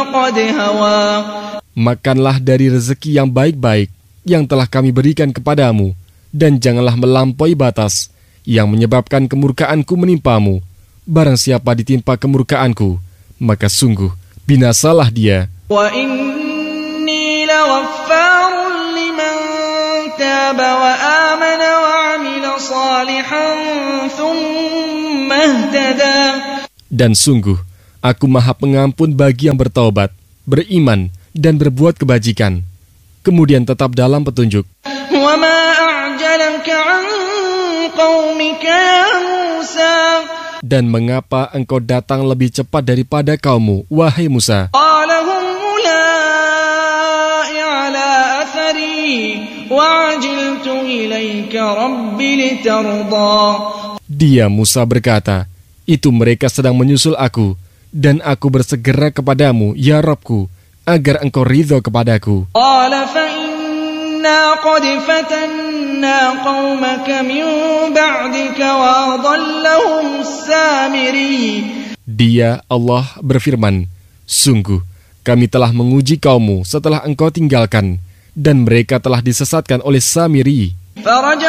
قد هوى. Makanlah dari rezeki yang baik-baik yang telah kami berikan kepadamu, dan janganlah melampaui batas yang menyebabkan kemurkaanku menimpamu. Barang siapa ditimpa kemurkaanku, maka sungguh binasalah dia. وَإِنِّي لَغَفَّارٌ لِمَنْ تَابَ وَآمَنَ وَعَمِلَ صَالِحًا ثُمَّ اهْتَدَى. Dan sungguh, aku maha pengampun bagi yang bertaubat, beriman, dan berbuat kebajikan, kemudian tetap dalam petunjuk. وَمَا أَعْجَلَكَ عَنْ قَوْمِكَ يَا مُوسَى. Dan mengapa engkau datang lebih cepat daripada kaummu, wahai Musa? قَالَ هُمْ أُولَاءِ عَلَىٰ أَثَرِي وَعَجِلْتُ إِلَيْكَ رَبِّ لِتَرْضَىٰ. Dia, Musa, berkata, itu mereka sedang menyusul aku, dan aku bersegera kepadamu, ya Rabbku, agar engkau ridho kepadaku. قَالَ فَإِنَّا قَدْ فَتَنَّا قَوْمَكَ مِنْ بَعْدِكَ وَأَضَلَّهُمُ السَّامِرِيُّ. Dia, Allah, berfirman, sungguh, kami telah menguji kaummu setelah engkau tinggalkan, dan mereka telah disesatkan oleh Samiri. فَرَجَعَ